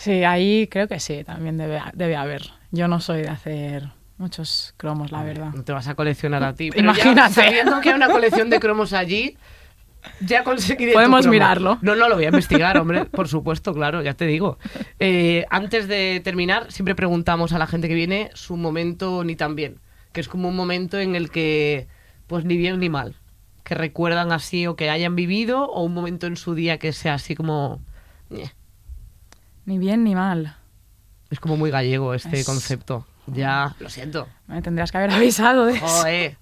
Sí, ahí creo que sí, también debe haber. Yo no soy de hacer muchos cromos, la verdad. No te vas a coleccionar a ti. Pero Imagínate. ya, sabiendo que hay una colección de cromos allí, ya conseguiré Podemos tu cromo. mirarlo. No, lo voy a investigar, hombre, por supuesto, claro, ya te digo. Antes de terminar, siempre preguntamos a la gente que viene su momento ni tan bien, que es como un momento en el que, pues ni bien ni mal, que recuerdan así o que hayan vivido, o un momento en su día que sea así como... Ni bien ni mal. Es como muy gallego este concepto. Ya, lo siento. Me tendrías que haber avisado de eso. Joder.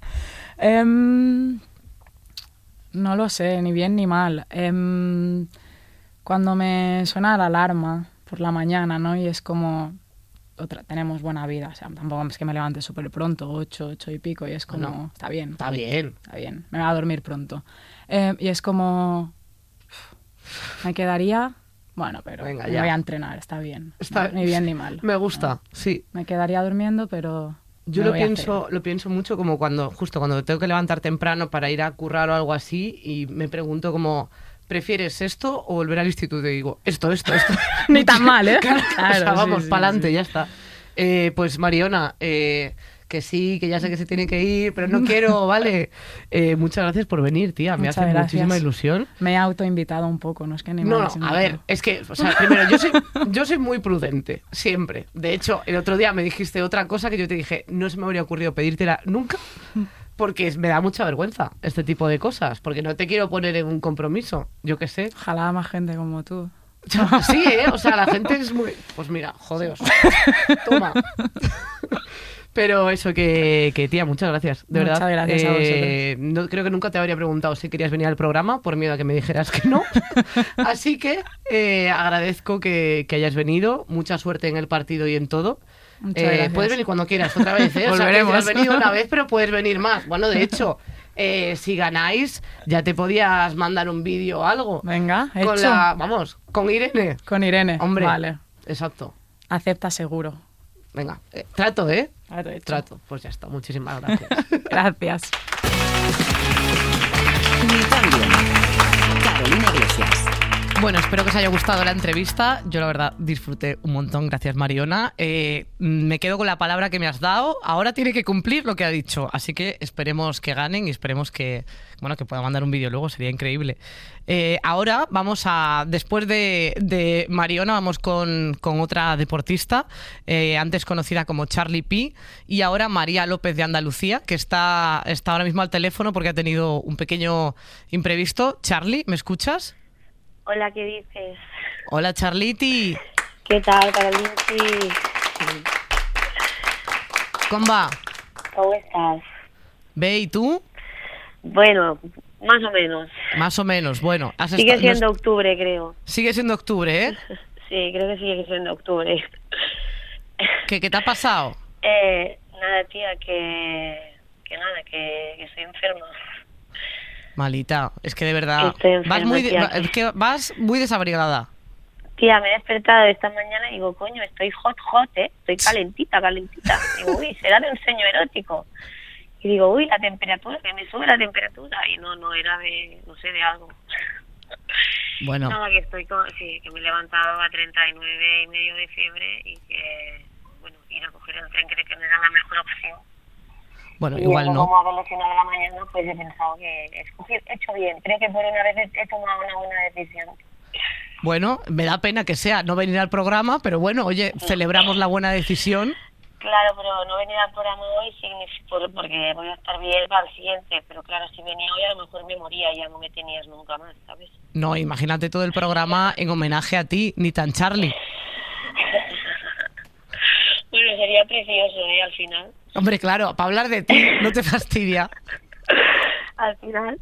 No lo sé, ni bien ni mal. Cuando me suena la alarma por la mañana, ¿no? Y es como... tenemos buena vida, o sea, tampoco es que me levante súper pronto, 8 y pico, y es como... No. Está bien. Está bien. Está bien, me voy a dormir pronto. Y es como... Me quedaría... Bueno, pero venga, me ya. voy a entrenar, está bien. Está... Ni bien ni mal. Me gusta, sí. Me quedaría durmiendo, pero... Yo lo pienso mucho como justo cuando tengo que levantar temprano para ir a currar o algo así, y me pregunto como, ¿prefieres esto o volver al instituto? Y digo, esto. Ni tan mal, ¿eh? Claro, o sea, vamos, sí, pa'lante, sí. ya está. Pues Mariona, que sí, que ya sé que se tiene que ir, pero no quiero, ¿vale? Muchas gracias por venir, tía. Me hace muchísima ilusión. Me he autoinvitado un poco, no es que ni me No, a ver, es que, o sea, primero, yo soy muy prudente, siempre. De hecho, el otro día me dijiste otra cosa que yo te dije, no se me habría ocurrido pedírtela nunca, porque me da mucha vergüenza este tipo de cosas, porque no te quiero poner en un compromiso, yo qué sé. Ojalá más gente como tú. Sí, o sea, la gente es muy... Pues mira, jodeos. Toma. Pero eso, que tía, muchas gracias, de verdad. Muchas gracias a vosotros. No, creo que nunca te habría preguntado si querías venir al programa, por miedo a que me dijeras que no. Así que agradezco que hayas venido. Mucha suerte en el partido y en todo. Muchas gracias. Puedes venir cuando quieras, otra vez, ¿eh? O sea, que has venido una vez, pero puedes venir más. Bueno, de hecho... si ganáis, ya te podías mandar un vídeo o algo. Venga, hecho. Con Irene. Con Irene, hombre. Vale. Exacto. Acepta seguro. Venga, trato, ¿eh? Hecho. Trato. Pues ya está, muchísimas gracias. Gracias. Ni tan bien. Carolina Iglesias. Bueno, espero que os haya gustado la entrevista. Yo la verdad disfruté un montón, gracias Mariona. Me quedo con la palabra que me has dado. Ahora tiene que cumplir lo que ha dicho, así que esperemos que ganen y esperemos que pueda mandar un vídeo luego, sería increíble. Ahora vamos después de Mariona, vamos con otra deportista, antes conocida como Charlie P, y ahora María López de Andalucía, que está ahora mismo al teléfono porque ha tenido un pequeño imprevisto. Charlie, ¿me escuchas? Hola, ¿qué dices? Hola, Charliti. ¿Qué tal, Carolina? ¿Cómo va? ¿Cómo estás? ¿Ve y tú? Bueno, más o menos. Más o menos, bueno. Sigue siendo octubre, creo. Sigue siendo octubre, ¿eh? Sí, creo que sigue siendo octubre. ¿Qué te ha pasado? Nada, tía, que estoy enferma. Malita, es que de verdad vas muy desabrigada. Tía, me he despertado esta mañana y digo, coño, estoy hot, estoy calentita. Digo, uy, será de un sueño erótico. Y digo, uy, la temperatura, que me sube la temperatura. Y no era de, no sé, de algo. Bueno. Nada, que que me he levantado a 39,5 de fiebre y que, bueno, ir a coger el tren creo que no era la mejor opción. Bueno, y igual no. Como a las 9 de la mañana, pues he pensado que he hecho bien. Creo que por una vez he tomado una buena decisión. Bueno, me da pena que sea no venir al programa, pero bueno, oye, celebramos la buena decisión. Claro, pero no venir al programa hoy porque voy a estar bien para el siguiente. Pero claro, si venía hoy a lo mejor me moría y ya no me tenías nunca más, ¿sabes? No, imagínate todo el programa en homenaje a ti, ni tan Charlie. Bueno, sería precioso, al final. Hombre, claro, para hablar de ti, no te fastidia. Al final.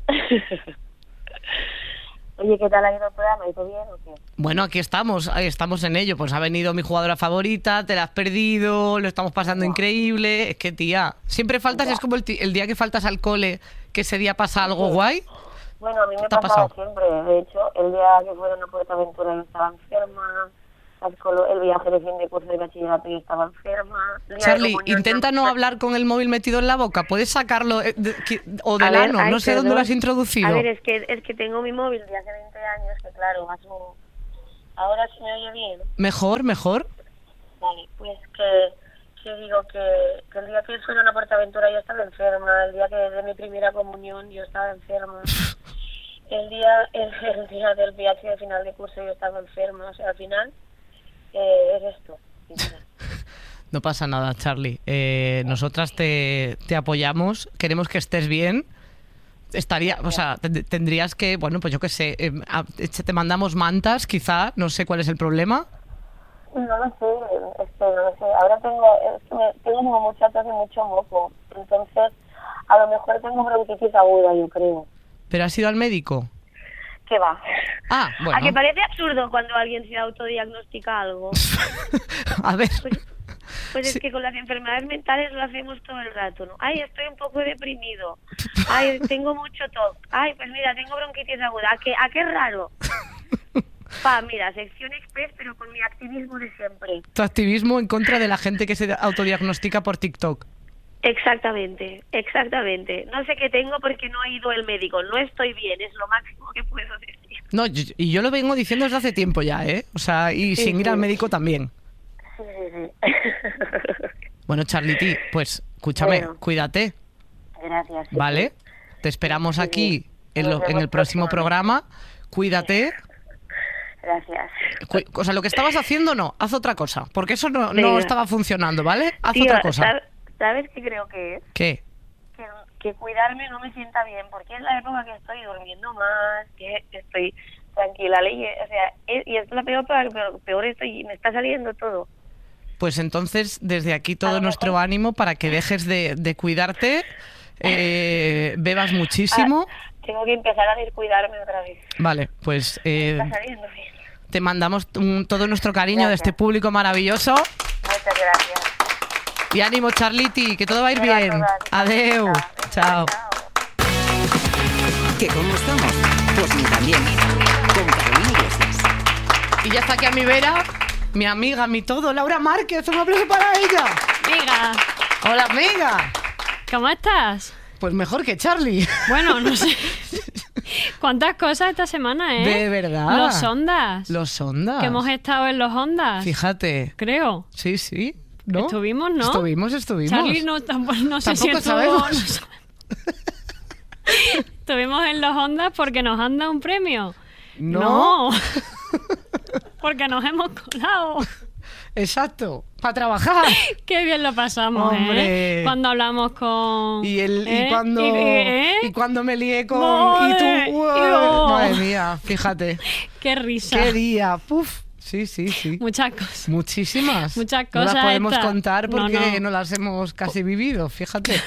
Oye, ¿qué tal ha ido el programa? ¿Ha ido bien o qué? Bueno, aquí estamos en ello. Pues ha venido mi jugadora favorita, te la has perdido, lo estamos pasando increíble. Es que, tía, siempre faltas, es como el día que faltas al cole, que ese día pasa algo guay. Bueno, a mí me pasaba siempre. De hecho, el día que fueron a Puerto Aventura yo estaba enferma. El viaje de fin de curso de bachillerato yo estaba enferma. Charlie, intenta no hablar con el móvil metido en la boca. ¿Puedes sacarlo o del ano? No sé dónde lo has introducido. A ver, es que tengo mi móvil de hace 20 años, que claro, Ahora sí me oye bien. Mejor. Vale, pues que digo que el día que fueron a Portaventura yo estaba enferma, el día que de mi primera comunión yo estaba enferma, el día del viaje de final de curso yo estaba enferma, o sea, al final eres tú. No pasa nada, Charlie. Nosotras te apoyamos, queremos que estés bien. Tendrías que, bueno, pues yo qué sé, te mandamos mantas, quizá, no sé cuál es el problema. No lo sé, ahora tengo como mucha tos y mucho moco, entonces a lo mejor tengo bronquitis aguda, yo creo. ¿Pero has ido al médico? ¿Qué va? Ah, bueno. ¿A que parece absurdo cuando alguien se autodiagnostica algo? A ver. Pues Sí. es que con las enfermedades mentales lo hacemos todo el rato, ¿no? Ay, estoy un poco deprimido. Ay, tengo mucho tos. Ay, pues mira, tengo bronquitis aguda. ¿A qué raro? Mira, sección express, pero con mi activismo de siempre. Tu activismo en contra de la gente que se autodiagnostica por TikTok. Exactamente. No sé qué tengo porque no ha ido el médico. No estoy bien, es lo máximo que puedo decir. No, y yo lo vengo diciendo desde hace tiempo ya, ¿eh? O sea, y Sí, sin ir sí. al médico también. Sí. Bueno, Charlity, pues escúchame, Bueno. Cuídate, Gracias. sí, ¿vale? sí. Te esperamos Sí, aquí sí. en Nos vemos el próximo programa. Cuídate. Gracias. O sea, lo que estabas haciendo no, haz otra cosa, porque eso no Venga. estaba funcionando, ¿vale? Haz Tío, otra cosa. ¿sabes qué creo que es? ¿Qué? Que cuidarme no me sienta bien, porque es la época que estoy durmiendo más, que estoy tranquila, o sea, y es la peor estoy, me está saliendo todo. Pues entonces, desde aquí A todo lo nuestro mejor- ánimo para que dejes de cuidarte, bebas muchísimo. Tengo que empezar a descuidarme otra vez. Vale, pues Me está saliendo bien. te mandamos todo nuestro cariño de Gracias. este público maravilloso. Muchas gracias. Y ánimo, Charlity, que todo va a ir Venga, bien. todas. Adeu. Venga, Chao. ¿Que cómo estamos? Pues ni también. Con Carolina Iglesias. Y ya está aquí a mi vera, mi amiga, mi todo, Laura Márquez. Un aplauso para ella. Amiga, Hola, amiga. ¿cómo estás? Pues mejor que Charlie. Bueno, no sé. ¿Cuántas cosas esta semana, eh? De verdad. Los Ondas. Los Ondas. Que hemos estado en los Ondas. Fíjate. Creo. Sí. ¿No? Estuvimos, ¿no? Estuvimos. Charlie no sé si Tampoco estuvo. sabemos. no sabe- Estuvimos en los Ondas porque nos han dado un premio. No. Porque nos hemos colado. Exacto. Para trabajar. Qué bien lo pasamos, Hombre. ¿eh? Cuando hablamos con... Y ¿eh? y cuando me lié con Madre, y tú, yo. madre mía, fíjate. Qué risa. Qué día. Puf. Sí. Muchas cosas. Muchísimas. Muchas No las cosas podemos estas. contar porque No. no las hemos casi vivido, fíjate.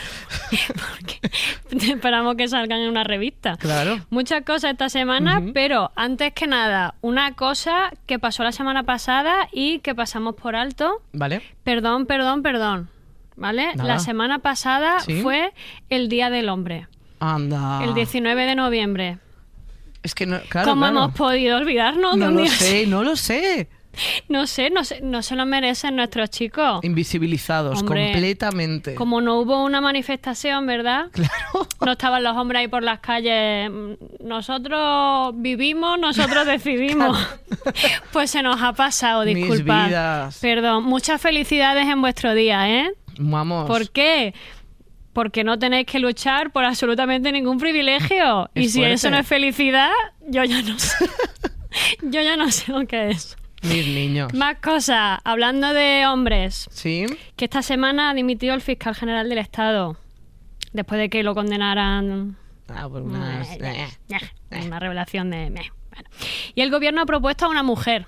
Esperamos que salgan en una revista. Claro. Muchas cosas esta semana, pero antes que nada, una cosa que pasó la semana pasada y que pasamos por alto. ¿Vale? Perdón. ¿Vale? Nada. La semana pasada ¿Sí? fue el Día del Hombre, Anda. el 19 de noviembre. Es que no, claro, ¿Cómo claro. hemos podido olvidarnos de No un lo día sé, así? no lo sé. No se lo merecen nuestros chicos. Invisibilizados Hombre, completamente. Como no hubo una manifestación, ¿verdad? Claro. No estaban los hombres ahí por las calles. Nosotros vivimos, nosotros decidimos. Pues se nos ha pasado, Mis disculpad. vidas. Perdón. Muchas felicidades en vuestro día, ¿eh? Vamos. ¿Por qué? Porque no tenéis que luchar por absolutamente ningún privilegio. Es Y si fuerte. eso no es felicidad, yo ya no sé. Yo ya no sé lo que es. Mis niños. Más cosas. Hablando de hombres. Sí. Que esta semana ha dimitido el fiscal general del Estado. Después de que lo condenaran. Ah, por unas... Una revelación de... Bueno. Y el gobierno ha propuesto a una mujer.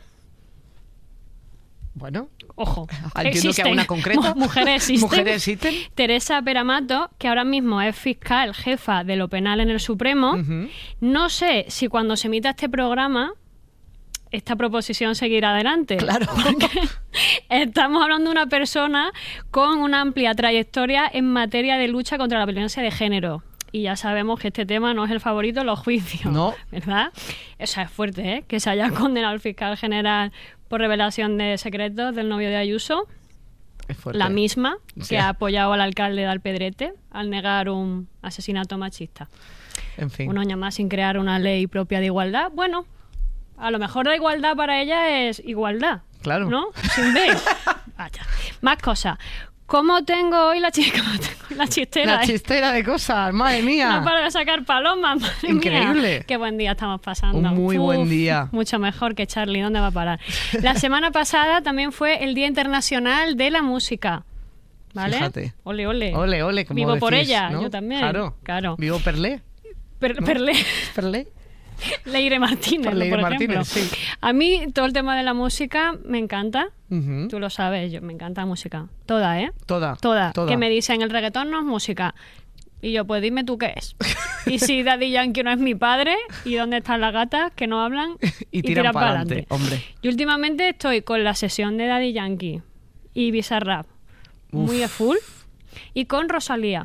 Bueno. Ojo. Entiendo que a una concreta. Mujeres existen. Mujeres existen. Teresa Peramato, que ahora mismo es fiscal jefa de lo penal en el Supremo. Ujú. No sé si cuando se emita este programa esta proposición seguirá adelante. Claro. Porque estamos hablando de una persona con una amplia trayectoria en materia de lucha contra la violencia de género. Y ya sabemos que este tema no es el favorito en los juicios. No. ¿Verdad? Eso es fuerte, ¿eh? Que se haya condenado al fiscal general por revelación de secretos del novio de Ayuso. Es fuerte. La misma Sí. que ha apoyado al alcalde de Alpedrete al negar un asesinato machista. En fin. Un año más sin crear una ley propia de igualdad. Bueno, A lo mejor la igualdad para ella es igualdad. Claro. ¿No? Sin B. Vaya. Más cosas. ¿Cómo tengo hoy la chistera? La chistera de cosas, madre mía. No paro de sacar palomas, madre Increíble. mía. Qué buen día estamos pasando. Un muy buen día. Mucho mejor que Charlie. ¿Dónde va a parar? La semana pasada también fue el Día Internacional de la Música. ¿Vale? Fíjate. Ole, ole. Ole, ole, como Vivo por decís, ella, ¿no? yo también. Claro. Vivo Perlé. ¿No? Perlé. Perlé. Leire Martínez, Por Leire por Martínez, ejemplo. sí. A mí todo el tema de la música me encanta. Ujú. Tú lo sabes, me encanta la música. Toda, ¿eh? Toda. Que me dicen, el reggaetón no es música. Y yo, pues dime tú qué es. Y si Daddy Yankee no es mi padre, ¿y dónde están las gatas que no hablan Y tiran para adelante, hombre. Y últimamente estoy con la sesión de Daddy Yankee y Bizarrap muy a full. Y con Rosalía.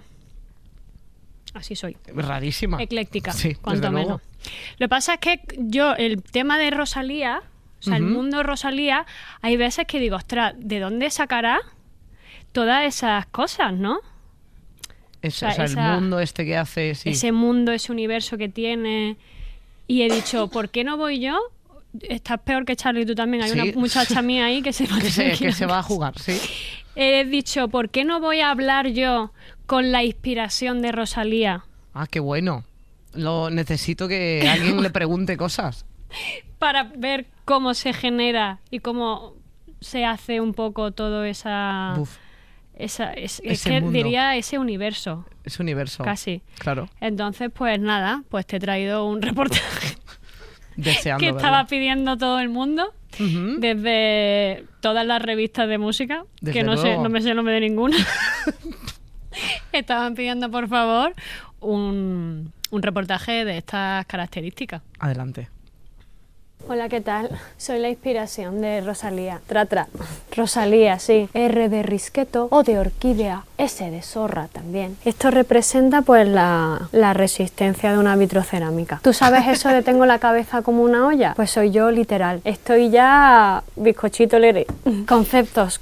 Así soy. Rarísima. Ecléctica, Sí, cuanto desde luego. menos. Lo que pasa es que yo, el tema de Rosalía, o sea, el mundo de Rosalía, hay veces que digo, ostras, ¿de dónde sacará todas esas cosas, no? O sea, el mundo este que hace, sí. Ese mundo, ese universo que tiene. Y he dicho, ¿por qué no voy yo? Estás peor que Charlie, tú también. Hay Sí. una muchacha mía ahí que se va que se va a jugar, sí. He dicho, ¿por qué no voy a hablar yo con la inspiración de Rosalía? Ah, qué bueno. Lo necesito que alguien le pregunte cosas. Para ver cómo se genera y cómo se hace un poco todo esa... Buf, es ese que mundo. diría ese universo, ese universo. casi. Claro. Entonces, pues nada, pues te he traído un reportaje Deseando que verlo. estaba pidiendo todo el mundo, Ujú. desde todas las revistas de música, Desde que no luego. me sé el nombre de ninguna. Estaban pidiendo, por favor, un reportaje de estas características. Adelante. Hola, ¿qué tal? Soy la inspiración de Rosalía. Tra. Rosalía, sí. R de risqueto, O de orquídea, S de zorra también. Esto representa pues la resistencia de una vitrocerámica. ¿Tú sabes eso de tengo la cabeza como una olla? Pues soy yo, literal. Estoy ya bizcochito lere. Conceptos.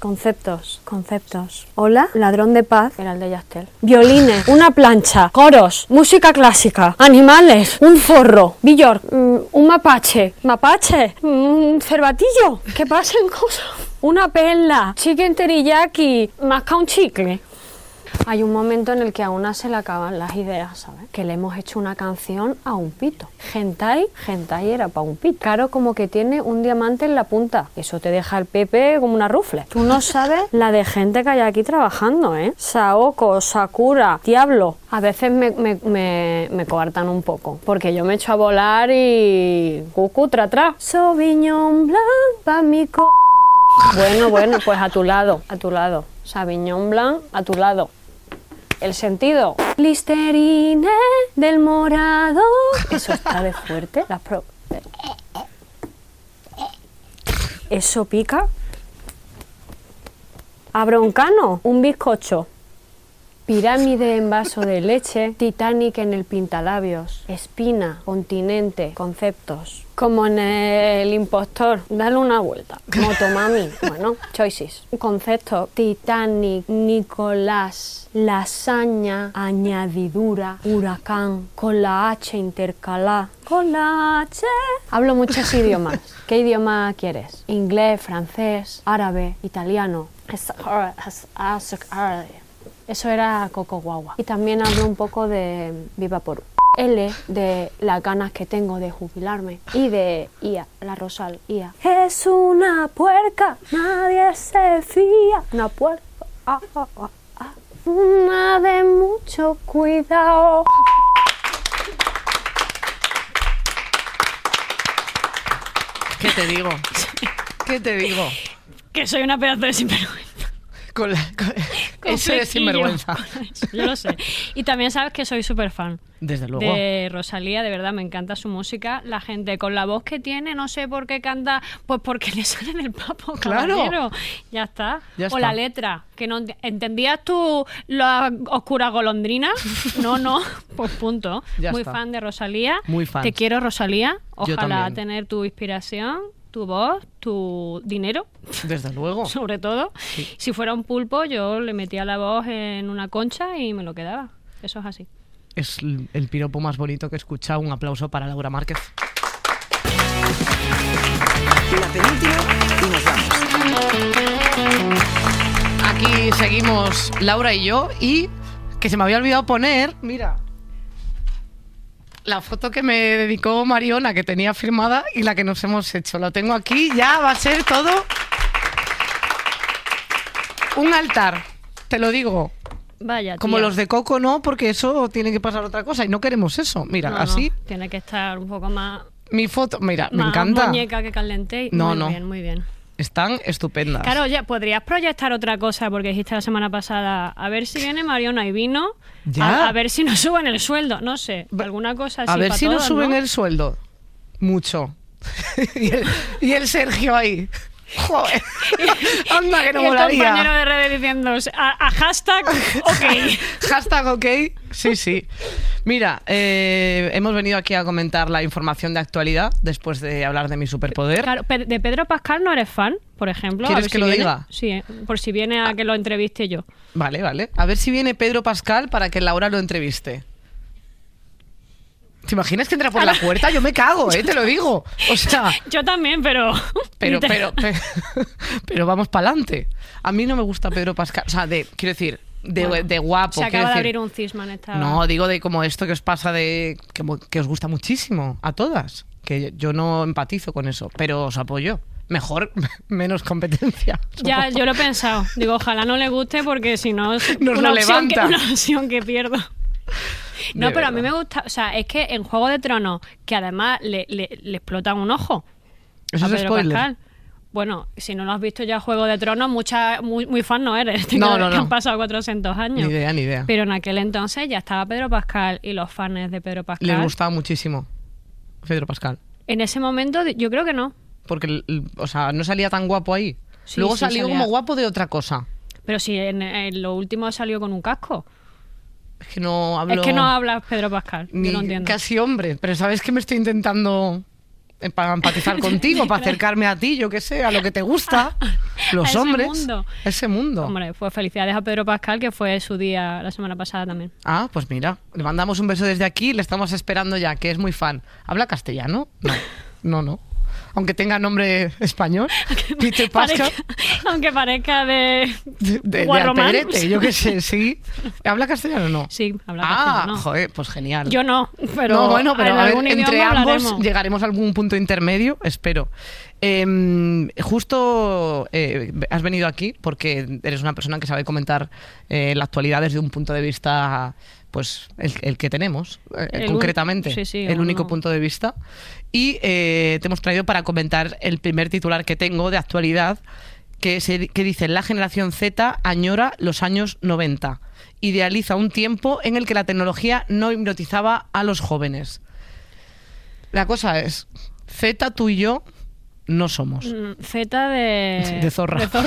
Hola, ladrón de paz, era el de Yastel. Violines, una plancha, coros, música clásica, animales, un zorro, Bjork, un mapache, un cervatillo, que pasen cosas, una perla, chicken teriyaki, masca un chicle. Hay un momento en el que a una se le acaban las ideas, ¿sabes? Que le hemos hecho una canción a un pito. Hentai era para un pito. Claro, como que tiene un diamante en la punta. Eso te deja el pepe como una rufle. Tú no sabes la de gente que hay aquí trabajando, ¿eh? Saoko, Sakura, Diablo. A veces me coartan un poco. Porque yo me echo a volar y... Cucu, tra. Sauvignon Blanc, pa' mi co... Bueno, pues a tu lado. Sauvignon Blanc, a tu lado. El sentido. Listerine del morado. Eso está de fuerte. Eso pica. Abroncano, un bizcocho. Pirámide en vaso de leche. Titanic en el pintalabios. Espina, continente, conceptos. Como en El Impostor, dale una vuelta. Motomami, bueno, choices. Conceptos, Titanic, Nicolás, lasaña, añadidura, huracán, con la H intercalada. Con la H. Hablo muchos idiomas. ¿Qué idioma quieres? Inglés, francés, árabe, italiano. Eso era Coco Guagua. Y también hablo un poco de Viva Porú. L de las ganas que tengo de jubilarme. Y de Ia, la Rosal, Ia. Es una puerca, nadie se fía. Una puerca, una de mucho cuidado. ¿Qué te digo? Que soy una pedazo de sinvergüenza. Con ese de sinvergüenza. Yo lo sé. Y también sabes que soy súper fan Desde luego. de Rosalía, de verdad, me encanta su música. La gente con la voz que tiene, no sé por qué canta, pues porque le sale del papo, Claro. caballero. Ya está. Ya O está. la letra, que no ¿entendías tú la oscura golondrina? No, pues punto. Ya Muy está. fan de Rosalía. Muy fan. Te quiero, Rosalía. Yo Ojalá también. tener tu inspiración, tu voz, tu dinero. Desde luego. Sobre todo, si fuera un pulpo, yo le metía la voz en una concha y me lo quedaba. Eso es así. Es el piropo más bonito que he escuchado. Un aplauso para Laura Márquez. La penúltima y nos vamos. Aquí seguimos Laura y yo, y que se me había olvidado poner, mira, la foto que me dedicó Mariona, que tenía firmada, y la que nos hemos hecho. Lo tengo aquí, ya va a ser todo un altar, te lo digo. Vaya, Como tía. los de Coco, no, porque eso tiene que pasar otra cosa y no queremos eso. Mira, No, así. no, tiene que estar un poco más... Mi foto, mira, me más encanta. muñeca que Caldentey. No, muy no. bien, muy bien. Están estupendas. Claro, oye, podrías proyectar otra cosa, porque dijiste la semana pasada, a ver si viene Mariona y vino, Ya. a ver si nos suben el sueldo, no sé, alguna cosa así A ver pa' si nos todos, suben ¿no? el sueldo. Mucho. y el Sergio ahí. Joder. Anda, que no Y el molaría. compañero de redes diciendo a hashtag ok. Hashtag ok. Sí, sí. Mira, hemos venido aquí a comentar la información de actualidad después de hablar de mi superpoder. Claro, de Pedro Pascal no eres fan, por ejemplo. ¿Quieres A ver que si lo viene. diga? Sí, por si viene a que lo entreviste yo. Vale, vale. A ver si viene Pedro Pascal para que Laura lo entreviste. ¿Te imaginas que entra por la puerta? Yo me cago, te lo digo. O sea, Yo también, pero... pero vamos para adelante. A mí no me gusta Pedro Pascal. O sea, quiero decir, de guapo. Se quiero acaba de decir. abrir un cisma en esta... No, digo de como esto que os pasa de que os gusta muchísimo a todas. Que yo no empatizo con eso, pero os apoyo. Mejor, menos competencia. Ya, yo lo he pensado. Digo, ojalá no le guste porque si no es Nos una lo opción levanta. una opción que pierdo. No, De pero a mí verdad. me gusta, o sea, es que en Juego de Tronos, que además le explotan un ojo Eso a es Pedro spoiler. Pascal. Bueno, si no lo has visto ya Juego de Tronos, muy fan no eres. No, Que no, no. han pasado 400 años. Ni idea, ni idea. Pero en aquel entonces ya estaba Pedro Pascal y los fans de Pedro Pascal. Les gustaba muchísimo Pedro Pascal. En ese momento yo creo que no. Porque, o sea, no salía tan guapo ahí. Sí, Luego sí, salió salía. como guapo de otra cosa. Pero si en lo último salió con un casco. Es que no hablo... Es que no hablas Pedro Pascal. ni Yo no entiendo. casi hombre. Pero sabes que me estoy intentando para empatizar contigo, para acercarme a ti, yo qué sé, a lo que te gusta. Los ese hombres. mundo. Ese mundo. Hombre, pues felicidades a Pedro Pascal, que fue su día la semana pasada también. Ah, pues mira, le mandamos un beso desde aquí, le estamos esperando ya, que es muy fan. ¿Habla castellano? No. Aunque tenga nombre español. Peter Pascal. Aunque parezca de Guarromán. Alpedrete, yo qué sé, sí. ¿Habla castellano o no? Sí, habla Ah, castellano. joder, pues genial. Yo no, pero, No, bueno, pero en a ver, algún entre idioma ambos hablaremos. llegaremos a algún punto intermedio, espero. Justo has venido aquí porque eres una persona que sabe comentar la actualidad desde un punto de vista, pues el que tenemos, concretamente, sí, el único uno. punto de vista. Y te hemos traído para comentar el primer titular que tengo de actualidad, que dice: la generación Z añora los años 90. Idealiza un tiempo en el que la tecnología no hipnotizaba a los jóvenes. La cosa es, Z, tú y yo no somos. Z de zorra. Z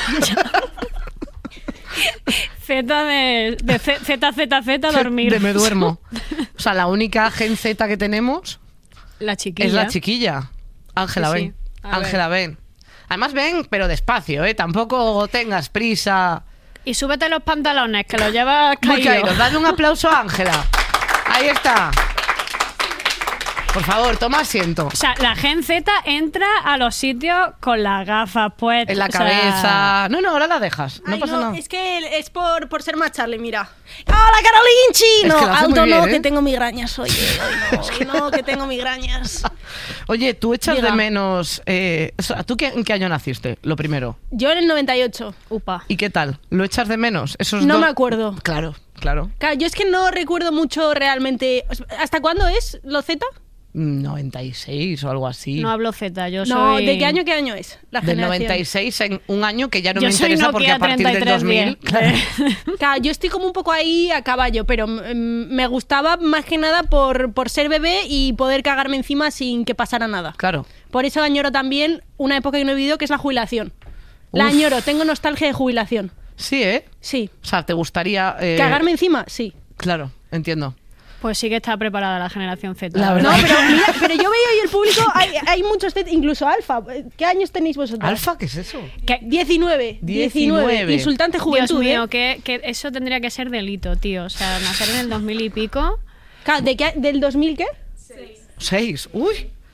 de dormir. De me duermo. O sea, la única gen Z que tenemos La chiquilla. es la chiquilla. Ángela, Sí, sí. ven. A ver. Ángela, ven. Además, ven, pero despacio, ¿eh? Tampoco tengas prisa. Y súbete los pantalones, que los llevas Muy caídos. caídos. Dale un aplauso a Ángela. Ahí está. Por favor, toma asiento. O sea, la Gen Z entra a los sitios con las gafas puestas. En la o sea, cabeza. No, ahora la dejas. No Ay, pasa nada. Es que es por ser más Charlie, mira. ¡Hola, Carolinchi! Es No, que lo hace muy auto bien, no, ¿eh? que tengo migrañas hoy. Hoy no, que tengo migrañas. Oye, tú echas Diga. de menos... o sea, ¿tú en qué año naciste? Lo primero. Yo en el 98. Upa. ¿Y qué tal? ¿Lo echas de menos? Esos No dos- me acuerdo. Claro, claro. Claro, yo es que no recuerdo mucho realmente. ¿Hasta cuándo es lo Z? 96 o algo así. No hablo Z, yo No, soy... ¿de qué año es? La Del generación. 96 en un año que ya no Yo me soy interesa porque Nokia a partir del 2000... 3310. Claro, yo estoy como un poco ahí a caballo, pero me gustaba más que nada por ser bebé y poder cagarme encima sin que pasara nada. Claro. Por eso añoro también una época que no he vivido, que es la jubilación. La Uf. añoro, tengo nostalgia de jubilación. Sí, ¿eh? Sí. O sea, ¿te gustaría...? ¿Cagarme encima? Sí. Claro, entiendo. Pues sí que está preparada la generación Z. La No, verdad. pero mira, pero yo veo ahí el público, hay muchos, incluso Alfa. ¿Qué años tenéis vosotros? ¿Alfa? ¿Qué es eso? Que- 19. 19. Insultante Dios juventud. mío, ¿eh? que eso tendría que ser delito, tío. O sea, nacer en el 2000 y pico... Claro, ¿del 2000 qué? 6. Uy.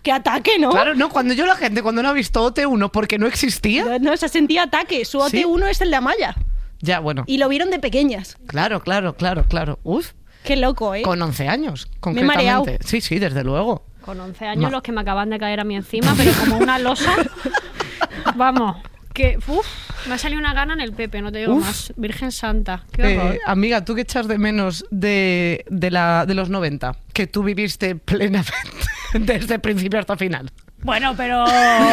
¡Qué ataque, ¿no? Claro, no, cuando no ha visto OT1 porque no existía. No, se sentía ataque. Su OT1 es el de Amaya. Ya, bueno. Y lo vieron de pequeñas. Claro. Uf. Qué loco, ¿eh? Con 11 años, Me he concretamente. mareado. Sí, desde luego. Con 11 años los que me acaban de caer a mí encima, pero como una losa. Vamos, que me ha salido una gana en el Pepe, no te digo más. Virgen Santa, qué horror. Amiga, ¿tú qué echas de menos de los 90? Que tú viviste plenamente desde principio hasta final. Bueno, pero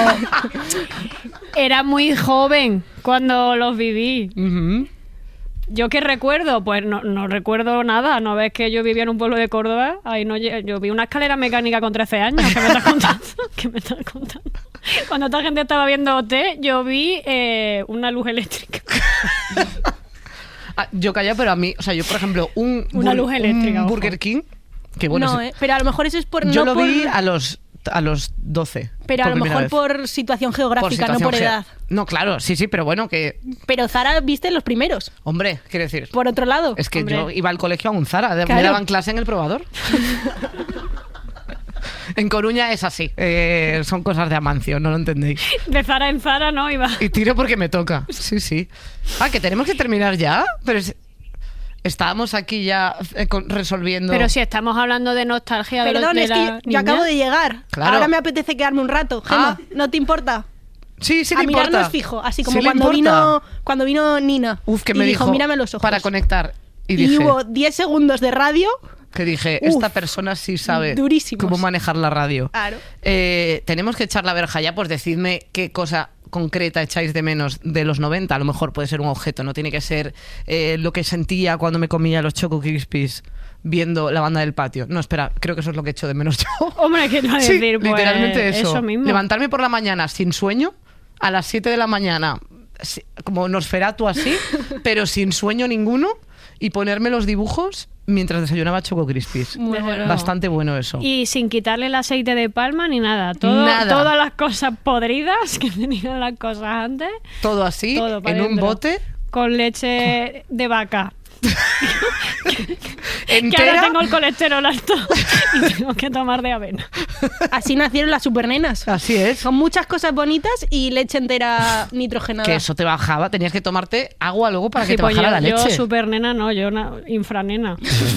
era muy joven cuando los viví. Ujú. ¿Yo qué recuerdo? Pues no recuerdo nada. ¿No ves que yo vivía en un pueblo de Córdoba? Ahí yo vi una escalera mecánica con 13 años. ¿Qué me estás contando? ¿Qué me estás contando? Cuando esta gente estaba viendo OT, yo vi una luz eléctrica. Yo calla, pero a mí, o sea, yo por ejemplo, Una luz eléctrica, un ojo. Burger King, que bueno, No, pero a lo mejor eso es por... yo no lo por- vi a los 12. Pero a por lo primera mejor vez. por situación geográfica, no por edad. No, claro, sí, pero bueno, que... Pero Zara viste los primeros. Hombre, quiero decir... Por otro lado. Es que hombre. yo iba al colegio a un Zara, me Claro. daban clase en el probador. En Coruña es así, son cosas de Amancio, no lo entendéis. De Zara en Zara, ¿no? Iba. Y tiro porque me toca, sí. Ah, que tenemos que terminar ya, pero estábamos aquí ya resolviendo... Pero si estamos hablando de nostalgia de Perdón, de es la que yo niña. acabo de llegar. Claro. Ahora me apetece quedarme un rato, Gemma. Ah. ¿No te importa? Sí, a le importa. mirarnos fijo, así como Sí le cuando importa. vino Nina. Uf, que y me dijo, mírame los ojos. para conectar. Y Y dije, hubo 10 segundos de radio. que dije, Uf, esta persona sí sabe durísimos. cómo manejar la radio. Claro. Tenemos que echar la verja ya, pues decidme qué cosa concreta echáis de menos de los 90. A lo mejor puede ser un objeto, no tiene que ser lo que sentía cuando me comía los Choco Crispies viendo la banda del patio. No, espera, creo que eso es lo que echo de menos yo. Hombre, ¿qué te iba a Sí, decir? Pues, literalmente eso. mismo. Levantarme por la mañana sin sueño, a las 7 de la mañana, como Nosferatu así, pero sin sueño ninguno, y ponerme los dibujos mientras desayunaba Choco Crispies. Muy bueno. Bastante bueno eso. Y sin quitarle el aceite de palma ni nada. Nada. Todas las cosas podridas que tenían las cosas antes, Todo así, todo para en un dentro. bote, con leche de vaca. Que entera. ahora tengo el colesterol alto y tengo que tomar de avena. Así nacieron las supernenas. Así es. Son muchas cosas bonitas y leche entera nitrogenada. Que eso te bajaba, tenías que tomarte agua luego para que te pues bajara la yo leche. super nena no, yo infranena.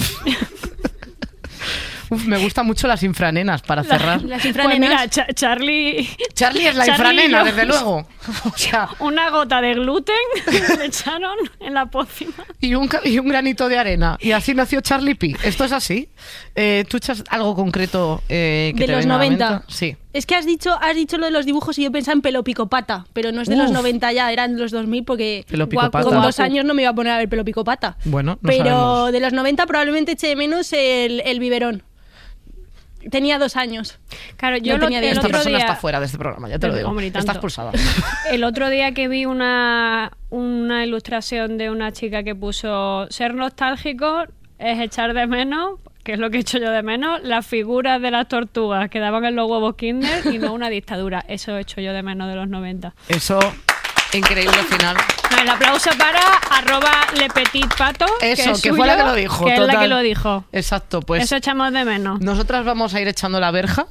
Uf, me gustan mucho las infranenas para cerrar. Las Pues infranenas. mira, Charlie... Charlie es la Charlie y infranena, yo. desde luego. O sea, Una gota de gluten le echaron en la pócima. y un granito de arena. Y así nació Charlie P. Esto es así. ¿Tú echas algo concreto que De te los venga a la 90. mente? Sí. Es que has dicho lo de los dibujos y yo pensaba en Pelo Pico Pata, pero no es de los Uf. 90 ya, eran de los 2000 porque Pelo Pico Pata. con 2 años no me iba a poner a ver Pelo Pico Pata. Bueno, no pero sabemos. de los 90 probablemente eché de menos el biberón. Tenía 2 años. Claro, yo No tenía el idea. Esta otro persona día... está fuera de este programa, ya te lo Pero, digo. hombre, y tanto. Está expulsada. El otro día que vi una ilustración de una chica que puso ser nostálgico es echar de menos, que es lo que echo yo de menos, las figuras de las tortugas que daban en los huevos Kinder y no una dictadura. Eso echo yo de menos de los 90. Eso, increíble final. No, el aplauso para @lepetitpato, Eso, es que fue la suyo, que lo dijo. que es la total. que lo dijo. Exacto, pues Eso echamos de menos. nosotras vamos a ir echando la verja.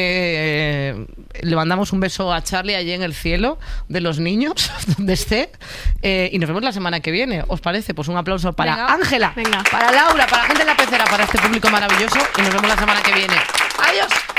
Le mandamos un beso a Charlie allí en el cielo de los niños, donde esté. Y nos vemos la semana que viene. ¿Os parece? Pues un aplauso para Venga. Ángela, Venga. para Laura, para la gente en la pecera, para este público maravilloso. Y nos vemos la semana que viene. ¡Adiós!